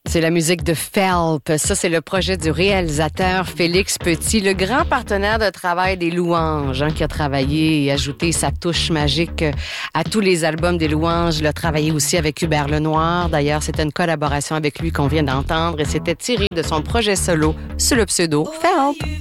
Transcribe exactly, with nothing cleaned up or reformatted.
C'est la musique de Phelps. Ça, c'est le projet du réalisateur Félix Petit, le grand partenaire de travail des Louanges, hein, qui a travaillé et ajouté sa touche magique à tous les albums des Louanges. Il a travaillé aussi avec Hubert Lenoir. D'ailleurs, c'était une collaboration avec lui qu'on vient d'entendre et c'était tiré de son projet solo sous le pseudo Phelps.